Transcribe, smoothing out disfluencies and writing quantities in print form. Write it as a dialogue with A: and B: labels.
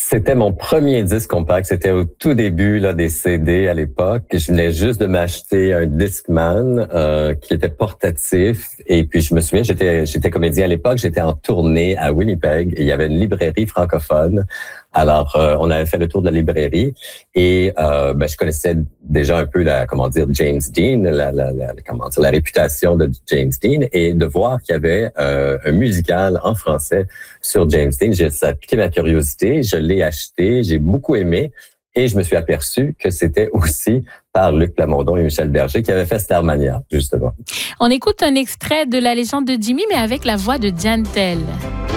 A: C'était mon premier disque compact. C'était au tout début là des CD à l'époque. Je venais juste de m'acheter un Discman qui était portatif. Et puis je me souviens, j'étais comédien à l'époque. J'étais en tournée à Winnipeg et il y avait une librairie francophone. Alors on avait fait le tour de la librairie et je connaissais déjà un peu James Dean, la réputation de James Dean, et de voir qu'il y avait un musical en français sur James Dean. Ça a piqué ma curiosité, je l'ai acheté, j'ai beaucoup aimé et je me suis aperçu que c'était aussi par Luc Plamondon et Michel Berger qui avaient fait Starmania, justement.
B: On écoute un extrait de La légende de Jimmy, mais avec la voix de Diane Tell.